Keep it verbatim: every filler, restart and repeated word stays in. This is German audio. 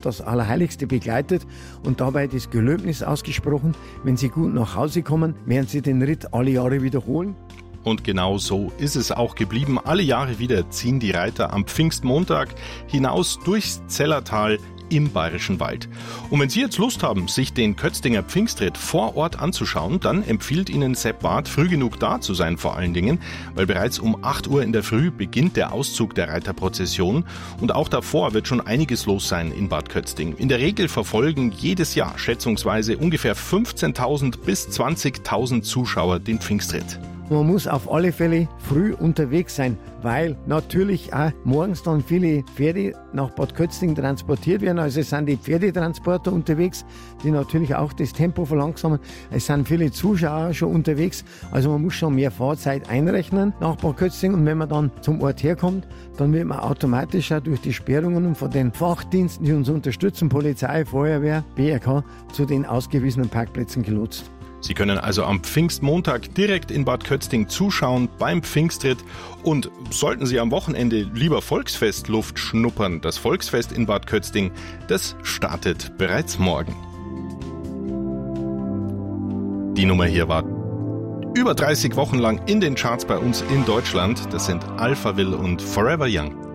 das Allerheiligste begleitet und dabei das Gelöbnis ausgesprochen, wenn sie gut nach Hause kommen, werden sie den Ritt alle Jahre wiederholen. Und genau so ist es auch geblieben. Alle Jahre wieder ziehen die Reiter am Pfingstmontag hinaus durchs Zellertal im Bayerischen Wald. Und wenn Sie jetzt Lust haben, sich den Kötztinger Pfingstritt vor Ort anzuschauen, dann empfiehlt Ihnen Sepp Barth, früh genug da zu sein vor allen Dingen, weil bereits um acht Uhr in der Früh beginnt der Auszug der Reiterprozession und auch davor wird schon einiges los sein in Bad Kötzting. In der Regel verfolgen jedes Jahr schätzungsweise ungefähr fünfzehntausend bis zwanzigtausend Zuschauer den Pfingstritt. Man muss auf alle Fälle früh unterwegs sein, weil natürlich auch morgens dann viele Pferde nach Bad Kötzting transportiert werden. Also es sind die Pferdetransporter unterwegs, die natürlich auch das Tempo verlangsamen. Es sind viele Zuschauer schon unterwegs. Also man muss schon mehr Fahrzeit einrechnen nach Bad Kötzting. Und wenn man dann zum Ort herkommt, dann wird man automatisch auch durch die Sperrungen von den Fachdiensten, die uns unterstützen, Polizei, Feuerwehr, B R K, zu den ausgewiesenen Parkplätzen gelotst. Sie können also am Pfingstmontag direkt in Bad Kötzting zuschauen beim Pfingstritt und sollten Sie am Wochenende lieber Volksfestluft schnuppern, das Volksfest in Bad Kötzting, das startet bereits morgen. Die Nummer hier war über dreißig Wochen lang in den Charts bei uns in Deutschland. Das sind Alphaville und Forever Young.